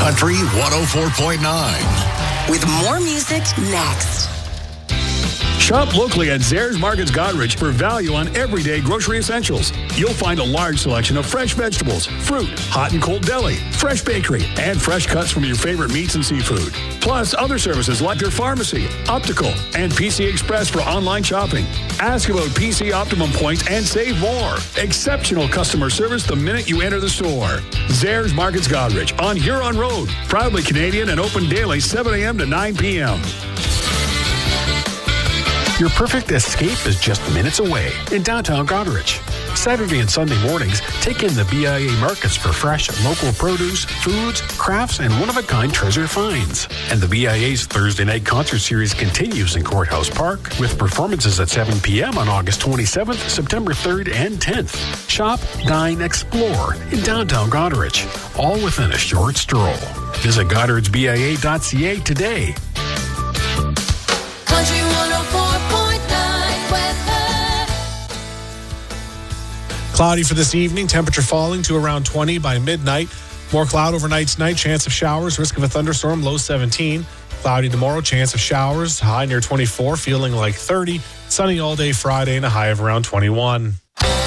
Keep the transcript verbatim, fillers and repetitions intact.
Country one oh four point nine. With more music next. Shop locally at Zehrs Markets Goderich for value on everyday grocery essentials. You'll find a large selection of fresh vegetables, fruit, hot and cold deli, fresh bakery, and fresh cuts from your favorite meats and seafood. Plus, other services like your pharmacy, optical, and P C Express for online shopping. Ask about P C Optimum points and save more. Exceptional customer service the minute you enter the store. Zehrs Markets Goderich on Huron Road. Proudly Canadian and open daily seven a.m. to nine p.m. Your perfect escape is just minutes away in downtown Goderich. Saturday and Sunday mornings, take in the B I A markets for fresh local produce, foods, crafts, and one-of-a-kind treasure finds. And the B I A's Thursday night concert series continues in Courthouse Park with performances at seven p.m. on August twenty-seventh, September third, and tenth. Shop, dine, explore in downtown Goderich, all within a short stroll. Visit goderich b i a dot c a today. Country one oh four point nine weather. Cloudy for this evening, temperature falling to around twenty by midnight. More cloud overnight tonight, chance of showers, risk of a thunderstorm, low seventeen. Cloudy tomorrow, chance of showers, high near twenty-four, feeling like thirty. Sunny all day Friday and a high of around twenty-one.